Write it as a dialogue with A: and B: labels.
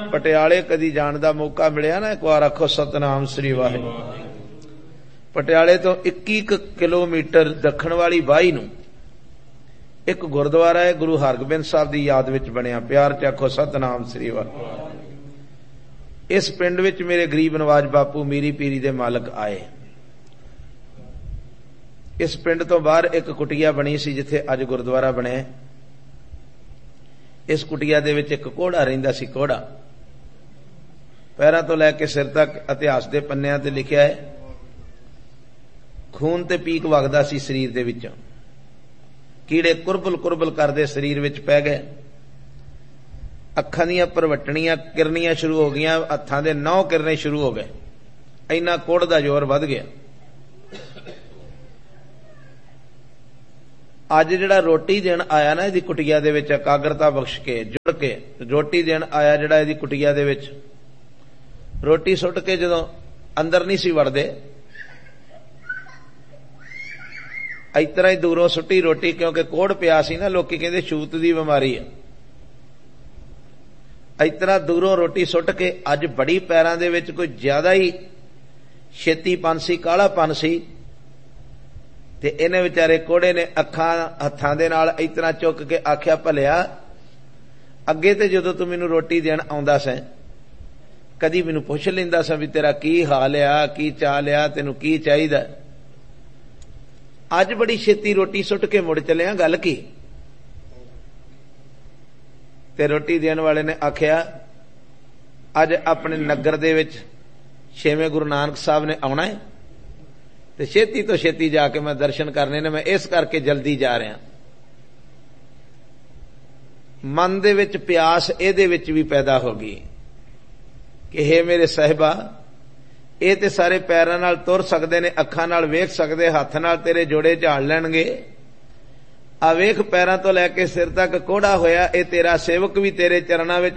A: ਪਟਿਆਲੇ ਕਦੀ ਜਾਣ ਦਾ ਮੌਕਾ ਮਿਲਿਆ ਨਾ, ਇੱਕ ਵਾਰ ਆਖੋ ਸਤਨਾਮ ਸ੍ਰੀ ਵਾਹਿਗੁਰੂ। ਪਟਿਆਲੇ ਤੋਂ 21 ਕਿਲੋਮੀਟਰ ਦੱਖਣ ਵਾਲੀ ਵਾਹੀ ਨੂੰ ਇੱਕ ਗੁਰਦੁਆਰਾ ਹੈ, ਗੁਰੂ ਹਰਗੋਬਿੰਦ ਸਾਹਿਬ ਦੀ ਯਾਦ ਵਿੱਚ ਬਣਿਆ। ਪਿਆਰ ਚ ਆਖੋ ਸਤਨਾਮ ਸ੍ਰੀ ਵਾਹਿਗੁਰੂ। ਇਸ ਪਿੰਡ ਵਿੱਚ ਮੇਰੇ ਗਰੀਬ ਨਵਾਜ ਬਾਪੂ ਮੀਰੀ ਪੀਰੀ ਦੇ ਮਾਲਕ ਆਏ। ਇਸ ਪਿੰਡ ਤੋਂ ਬਾਹਰ ਇੱਕ ਕੁਟੀਆ ਬਣੀ ਸੀ ਜਿੱਥੇ ਅੱਜ ਗੁਰਦੁਆਰਾ ਬਣਿਆ। ਇਸ ਕੁਟੀਆ ਦੇ ਵਿੱਚ ਇੱਕ ਕੋਹੜਾ ਰਹਿੰਦਾ ਸੀ। ਕੋਹੜਾ ਪੈਰਾਂ ਤੋਂ ਲੈ ਕੇ ਸਿਰ ਤੱਕ ਇਤਿਹਾਸ ਦੇ ਪੰਨਿਆਂ ਤੇ ਲਿਖਿਆ ਹੈ, ਖੂਨ ਤੇ ਪੀਕ ਵਗਦਾ ਸੀ ਸਰੀਰ ਦੇ ਵਿੱਚੋਂ। ਕੀੜੇ ਕੁਰਬਲ ਕੁਰਬਲ ਕਰਦੇ ਸਰੀਰ ਵਿੱਚ ਪੈ ਗਏ। ਅੱਖਾਂ ਦੀਆਂ ਪਰਵਟਣੀਆਂ ਕਿਰਨੀਆਂ ਸ਼ੁਰੂ ਹੋ ਗਈਆਂ, ਹੱਥਾਂ ਦੇ ਨਹੁੰ ਕਿਰਨੇ ਸ਼ੁਰੂ ਹੋ ਗਏ। ਇੰਨਾ ਕੋਹੜ ਦਾ ਜ਼ੋਰ ਵੱਧ ਗਿਆ। ਅੱਜ ਜਿਹੜਾ ਰੋਟੀ ਦੇਣ ਆਇਆ ਨਾ ਇਹਦੀ ਕੁਟੀਆ ਦੇ ਵਿੱਚ, ਇਕਾਗਰਤਾ ਬਖਸ਼ ਕੇ ਜੁੜ ਕੇ ਰੋਟੀ ਦੇਣ ਆਇਆ ਜਿਹੜਾ ਇਹਦੀ ਕੁਟੀਆ ਦੇ ਵਿੱਚ, ਰੋਟੀ ਸੁੱਟ ਕੇ ਜਦੋਂ ਅੰਦਰ ਨਹੀਂ ਸੀ ਵੜਦੇ, ਇਸ ਤਰ੍ਹਾਂ ਹੀ ਦੂਰੋਂ ਸੁੱਟੀ ਰੋਟੀ, ਕਿਉਂਕਿ ਕੋਹੜ ਪਿਆ ਸੀ ਨਾ, ਲੋਕੀ ਕਹਿੰਦੇ ਛੂਤ ਦੀ ਬਿਮਾਰੀ ਹੈ। ਇਸ ਤਰ੍ਹਾਂ ਦੂਰੋਂ ਰੋਟੀ ਸੁੱਟ ਕੇ, ਅੱਜ ਬੜੀ ਪੈਰਾਂ ਦੇ ਵਿੱਚ ਕੋਈ ਜ਼ਿਆਦਾ ਹੀ ਛੇਤੀਪਨ ਸੀ, ਕਾਲਾਪਨ ਸੀ, ਤੇ ਇਹਨੇ ਵਿਚਾਰੇ ਕੋਹੜੇ ਨੇ ਅੱਖਾਂ ਹੱਥਾਂ ਦੇ ਨਾਲ ਇਸ ਤਰ੍ਹਾਂ ਚੁੱਕ ਕੇ ਆਖਿਆ, ਭਲਿਆ ਅੱਗੇ ਤੇ ਜਦੋਂ ਤੂੰ ਮੈਨੂੰ ਰੋਟੀ ਦੇਣ ਆਉਂਦਾ ਸੈਂ ਕਦੀ ਮੈਨੂੰ ਪੁੱਛ ਲੈਂਦਾ ਸਾਂ ਵੀ ਤੇਰਾ ਕੀ ਹਾਲ ਆ, ਕੀ ਚਾਲ ਆ, ਤੈਨੂੰ ਕੀ ਚਾਹੀਦਾ। ਅੱਜ ਬੜੀ ਛੇਤੀ ਰੋਟੀ ਸੁੱਟ ਕੇ ਮੁੜ ਚੱਲਿਆ, ਗੱਲ ਕੀ? ਤੇ ਰੋਟੀ ਦੇਣ ਵਾਲੇ ਨੇ ਆਖਿਆ, ਅੱਜ ਆਪਣੇ ਨਗਰ ਦੇ ਵਿੱਚ 6ਵੇਂ ਗੁਰੂ ਨਾਨਕ ਸਾਹਿਬ ਨੇ ਆਉਣਾ ਹੈ ਤੇ ਛੇਤੀ ਤੋਂ ਛੇਤੀ ਜਾ ਕੇ ਮੈਂ ਦਰਸ਼ਨ ਕਰਨੇ ਨੇ, ਮੈਂ ਇਸ ਕਰਕੇ ਜਲਦੀ ਜਾ ਰਿਹਾ। ਮਨ ਦੇ ਵਿੱਚ ਪਿਆਸ ਇਹਦੇ ਵਿੱਚ ਵੀ ਪੈਦਾ ਹੋ ਗਈ ਕਿ ਹੇ ਮੇਰੇ ਸਾਹਿਬਾ, ਇਹ ਤੇ ਸਾਰੇ ਪੈਰਾਂ ਨਾਲ ਤੁਰ ਸਕਦੇ ਨੇ, ਅੱਖਾਂ ਨਾਲ ਵੇਖ ਸਕਦੇ, ਹੱਥ ਨਾਲ ਤੇਰੇ ਜੋੜੇ ਝਾੜ ਲੈਣਗੇ, ਆ ਵੇਖ ਪੈਰਾਂ ਤੋਂ ਲੈ ਕੇ ਸਿਰ ਤੱਕ ਕੋਹੜਾ ਹੋਇਆ, ਇਹ ਤੇਰਾ ਸੇਵਕ ਵੀ ਤੇਰੇ ਚਰਨਾਂ ਵਿੱਚ